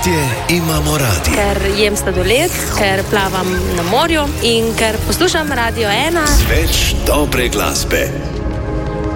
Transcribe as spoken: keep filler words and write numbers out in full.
Gostje imamo radi. Ker jem sladoled, ker plavam na morju in ker poslušam Radio ena. Več dobre glasbe.